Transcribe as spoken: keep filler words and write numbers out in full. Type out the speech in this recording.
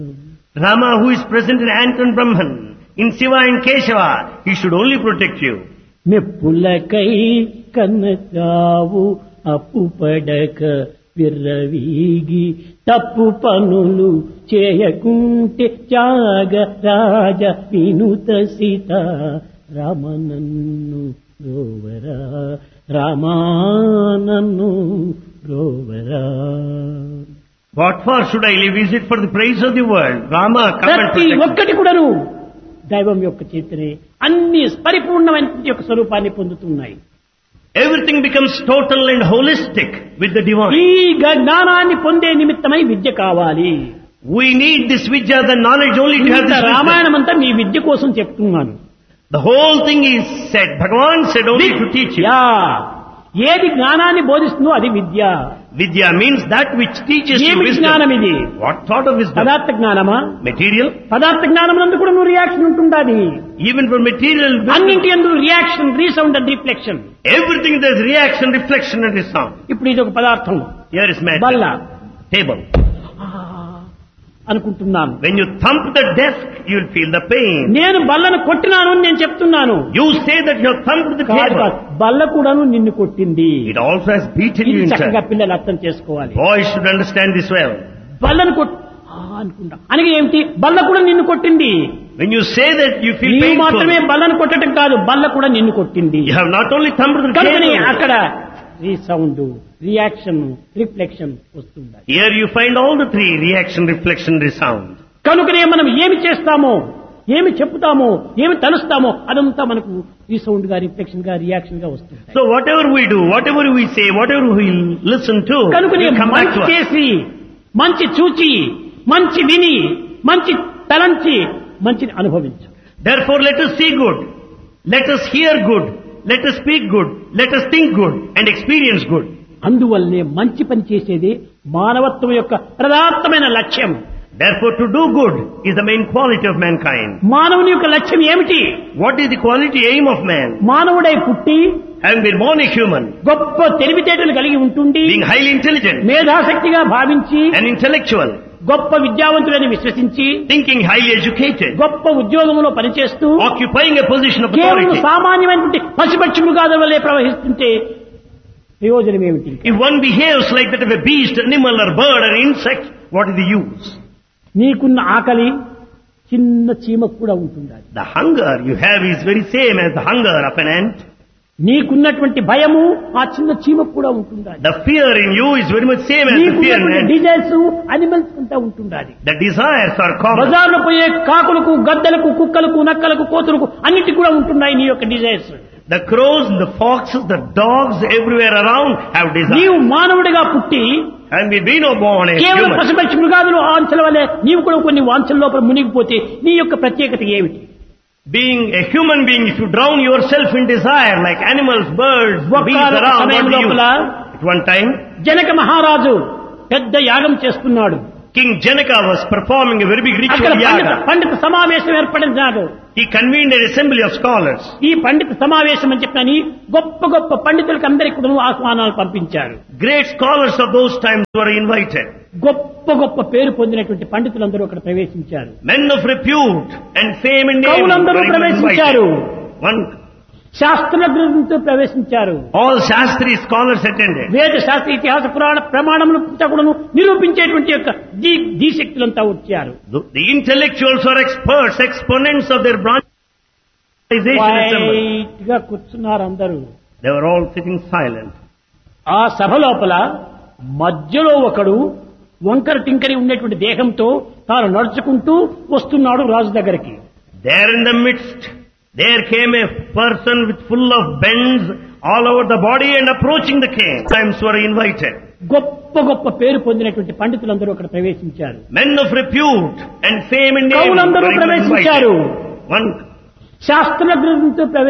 Rama, who is present in Ant and Brahman, in Shiva and Keshava, he should only protect you. మెప్పులకై కన్నచావు అప్పు పడక విర్రవీగి తప్పు పనులు చేయకుంటే త్యాగ రాజ వినుత Sita రామనన్ను రోవరా రామానన్ను రోవరా. What for should I live? Is it for the praise of the world? Rama, come and ప్రతి protect me. ఒక్కటి కూడాను దైవం యొక్క చేతనే అన్ని పరిపూర్ణమైన యొక్క స్వరూపాన్ని పొందుతున్నాయి. Everything becomes total and holistic with the divine. ఈ జ్ఞానాన్ని పొందే నిమిత్తమై విద్య కావాలి. We need this vidya, the knowledge only to have ఇంత this wisdom. రామాయణం అంతా మీ విద్య కోసం చెప్తున్నాను. The whole thing is said. Bhagavan said only to teach you. విద్య ఏది జ్ఞానాన్ని బోధిస్తుందో అది విద్య. Vidya means that which teaches you ఏమి wisdom. జ్ఞానం ఇది? What sort of wisdom? పదార్థ జ్ఞానమా? Material? పదార్థ జ్ఞానం నందు కూడా నువ్వు రియాక్షన్ ఉంటుండాలి. Even for material wisdom, అన్నింటి యందు reaction, resound and reflection. everything there's reaction, reflection and resound. ఇప్పుడు ఇది ఒక పదార్థం. Here is matter. బల్ల Table. అనుకుంటున్నాను. When you thump the desk, you'll feel the pain. నేను బల్లను కొట్టినాను అని నేను చెప్తున్నాను. You say that you have thumped the కాదు table. కాదు. బల్ల కూడాను నిన్ను కొట్టింది. It also has beaten you ఇది inside. చక్కగా పిల్లలు అర్థం చేసుకోవాలి. Boys should understand this well. బల్లను కొట్ ఆ, అనుకుంటా అనగా ఏమిటి? బల్ల కూడా నిన్ను కొట్టింది. When you say that you feel నీవు painful, మాత్రమే బల్లను కొట్టడం కాదు, బల్ల కూడా నిన్ను కొట్టింది. you have not only thumped the కనుకనే table. అక్కడ రీసౌండ్, రియాక్షన్, రిఫ్లెక్షన్ వస్తుంది. Here you find all the three: reaction, reflection, resound. కనుకనే మనం ఏమి చేస్తామో, ఏమి చెప్తామో, ఏమి తలుస్తామో అదంతా మనకు రీసౌండ్ గా, రిఫ్లెక్షన్ గా, రియాక్షన్ గా వస్తుంది. So whatever we do, whatever we say, whatever we listen to, కనుకనే will come back మంచి to us. చేసి, మంచి చూచి, మంచి విని, మంచి తలంచి, మంచిని అనుభవించు. Therefore, let us see good, let us hear good, let us speak good, let us think good, and experience good. అందువల్లనే మంచి పని చేసేది మానవత్వం యొక్క ప్రధానమైన లక్ష్యం. Therefore, to do good is the main quality of mankind. మానవుని యొక్క లక్ష్యం ఏమిటి? What is the quality aim of man? మానవుడై పుట్టి Having been born a human, గొప్ప తెలివితేటలు కలిగి ఉంటుండి, being highly intelligent మేధాశక్తిగా భావించి, and intellectual, గొప్ప విద్యావంతులని విశ్వసించి, thinking highly educated, గొప్ప ఉద్యోగంలో పనిచేస్తూ occupying a position of కేవలం authority. సామాన్యమైనటువంటి పశుపక్షి మృగాల వల్లే ప్రవహిస్తుంటే ప్రయోజనం ఏమిటి? If one behaves like that of a beast, animal or bird or insect, what is the use? నీకున్న ఆకలి చిన్న చీమకు కూడా ఉంటుండాలి. The hunger you have is very same as the hunger of an ant. నీకున్నటువంటి భయము ఆ చిన్న చీమకు కూడా ఉంటుండాలి. The fear in you is very much same as the fear in నీకున్నటువంటి ant. డిజైర్స్ అనిమల్స్ అంతా ఉంటుండాలి. The desires are common. బజార్లో పోయే కాకులకు, గద్దలకు, కుక్కలకు, నక్కలకు, కోతులకు అన్నిటి కూడా ఉంటున్నాయి నీ యొక్క desires. The crows, the foxes, the dogs everywhere around have నీవు desires. మానవుడిగా పుట్టి And we be no born as కేవలం human. పశుపక్షి మృగాదులు ఆంచల వల్లే నీవు కూడా కొన్ని వాంఛల లోపల మునిగిపోతే నీ యొక్క ప్రత్యేకత ఏమిటి? Being a human being, if you drown yourself in desire like animals, birds, beasts ఒక్క around, సమయం what do you? లోపల At one time, జనక మహారాజు పెద్ద యాగం చేస్తున్నాడు. King Janaka was performing a very big అక్కడ ritual పండిత yaga. పండిత సమావేశం ఏర్పడినాడు. He convened an assembly of scholars. ఈ పండిత సమావేశం అని చెప్పని గొప్ప గొప్ప పండితులకు అందరికీ కూడా ఆహ్వానాలు పంపించారు. Great scholars of those times were invited. గొప్ప గొప్ప పేరు పొందినటువంటి పండితులందరూ అక్కడ ప్రవేశించారు. Men of repute and fame and name కవులందరూ were ప్రవేశించారు. invited. One, శాస్త్రజ్ఞులతో ప్రవేశించారు. all Shastri scholars attended. వేద శాస్త్ర ఇతిహాస పురాణ ప్రమాణములు కూడాను నిరూపించేటువంటి యొక్క దీ దీశక్తులంతా వచ్చారు. The, the intellectuals or experts, exponents of their branch assembled. White గా కూర్చున్నారు అందరూ. They were all sitting silent. ఆ సభ లోపల మధ్యలో ఒకడు వంకర టింకరి ఉండేటువంటి దేహంతో తాను నడుచుకుంటూ వస్తున్నాడు రాజు దగ్గరికి. There in the midst, there came a person with full of bends all over the body and approaching the king. Times were invited. గొప్ప గొప్ప పేరు పొందినటువంటి పండితులందరూ అక్కడ ప్రవేశించారు. Men of repute and fame and name కవులందరూ were ప్రవేశించారు. invited. One, శాస్త్రజ్ఞులతో